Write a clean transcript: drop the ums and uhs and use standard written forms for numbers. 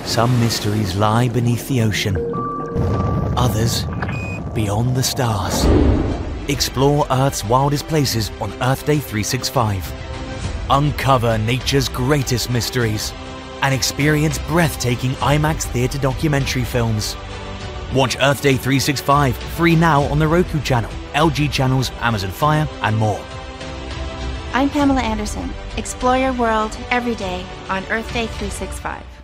Some mysteries lie beneath the ocean, others beyond the stars. Explore Earth's wildest places on Earth Day 365. Uncover nature's greatest mysteries and experience breathtaking IMAX theatre documentary films. Watch Earth Day 365 free now on the Roku channel, LG channels, Amazon Fire, and more. I'm Pamela Anderson. Explore your world every day on Earth Day 365.